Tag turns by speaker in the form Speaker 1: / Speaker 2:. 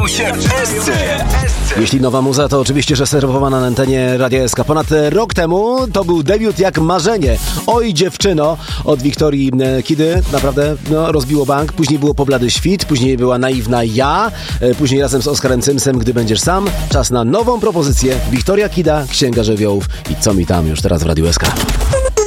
Speaker 1: się w Esce.
Speaker 2: Jeśli nowa muza, to oczywiście, że serwowana na antenie Radia SK. Ponad rok temu to był debiut jak marzenie. Oj dziewczyno od Wiktorii Kidy. Naprawdę rozbiło bank. Później było Poblady świt, później była Naiwna ja, później razem z Oskarem Cymsem Gdy będziesz sam. Czas na nową propozycję. Wiktoria Kida, Księga Żywiołów i co mi tam już teraz w Radiu SK.